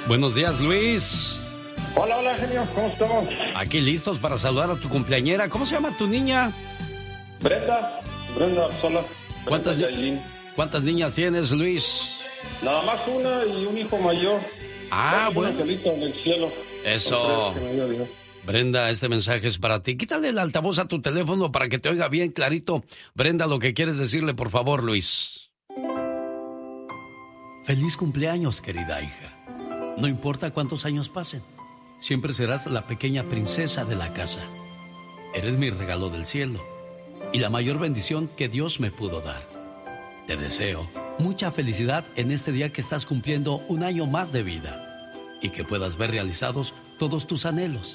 Buenos días, Luis. Hola, hola, genio, ¿cómo estamos? Aquí listos para saludar a tu cumpleañera. ¿Cómo se llama tu niña? Brenda Arzola. ¿Cuántas niñas tienes, Luis? Nada más una y un hijo mayor. Bueno. Un angelito en el cielo. Eso. Brenda, este mensaje es para ti. Quítale el altavoz a tu teléfono para que te oiga bien clarito. Brenda, lo que quieres decirle, por favor, Luis. Feliz cumpleaños, querida hija. No importa cuántos años pasen, siempre serás la pequeña princesa de la casa. Eres mi regalo del cielo y la mayor bendición que Dios me pudo dar. Te deseo mucha felicidad en este día que estás cumpliendo un año más de vida y que puedas ver realizados todos tus anhelos.